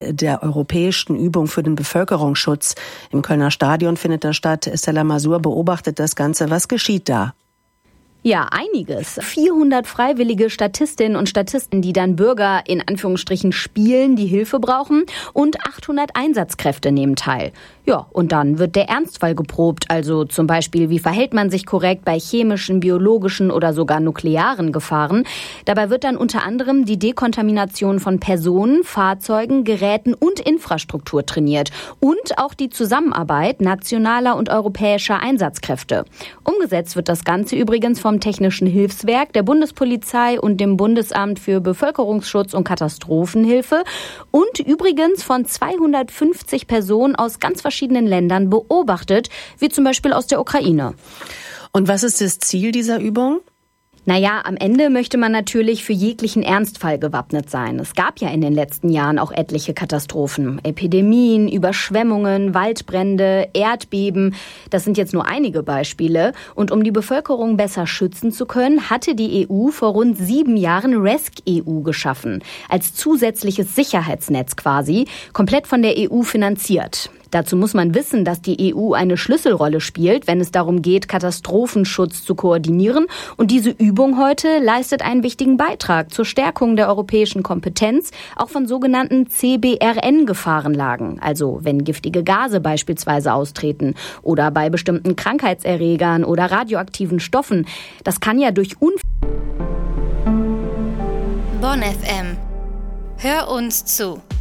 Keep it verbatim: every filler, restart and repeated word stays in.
der europäischen Übung für den Bevölkerungsschutz. Im Kölner Stadion findet das statt. Stella Masur beobachtet das Ganze. Was geschieht da? Ja, einiges. vierhundert freiwillige Statistinnen und Statisten, die dann Bürger in Anführungsstrichen spielen, die Hilfe brauchen, und achthundert Einsatzkräfte nehmen teil. Ja, und dann wird der Ernstfall geprobt, also zum Beispiel, wie verhält man sich korrekt bei chemischen, biologischen oder sogar nuklearen Gefahren. Dabei wird dann unter anderem die Dekontamination von Personen, Fahrzeugen, Geräten und Infrastruktur trainiert und auch die Zusammenarbeit nationaler und europäischer Einsatzkräfte. Umgesetzt wird das Ganze übrigens vom Technischen Hilfswerk, der Bundespolizei und dem Bundesamt für Bevölkerungsschutz und Katastrophenhilfe und übrigens von zweihundertfünfzig Personen aus ganz verschiedenen Ländern beobachtet, wie zum Beispiel aus der Ukraine. Und was ist das Ziel dieser Übung? Naja, am Ende möchte man natürlich für jeglichen Ernstfall gewappnet sein. Es gab ja in den letzten Jahren auch etliche Katastrophen. Epidemien, Überschwemmungen, Waldbrände, Erdbeben. Das sind jetzt nur einige Beispiele. Und um die Bevölkerung besser schützen zu können, hatte die E U vor rund sieben Jahren rescEU geschaffen. Als zusätzliches Sicherheitsnetz quasi, komplett von der E U finanziert. Dazu muss man wissen, dass die E U eine Schlüsselrolle spielt, wenn es darum geht, Katastrophenschutz zu koordinieren. Und diese Übung heute leistet einen wichtigen Beitrag zur Stärkung der europäischen Kompetenz, auch von sogenannten C B R N-Gefahrenlagen. Also wenn giftige Gase beispielsweise austreten oder bei bestimmten Krankheitserregern oder radioaktiven Stoffen. Das kann ja durch Unfälle. Bonn F M. Hör uns zu.